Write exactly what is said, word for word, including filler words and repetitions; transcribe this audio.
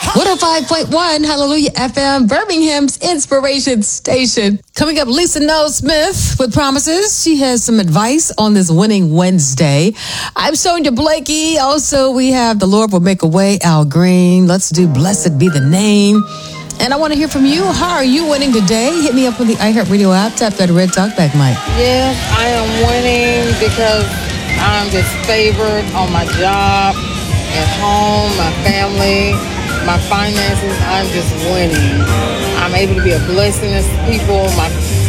one oh five point one, Hallelujah F M, Birmingham's Inspiration Station. Coming up, Lisa Noel Smith with Promises. She has some advice on this Winning Wednesday. I'm Sonia Blakey. Also, we have The Lord Will Make a Way, Al Green. Let's do Blessed Be the Name. And I want to hear from you. How are you winning today? Hit me up with the iHeartRadio app. Tap that red talkback mic. Yes, I am winning because I'm just favored on my job, at home, my family, my finances. I'm just winning. I'm able to be a blessing to people. My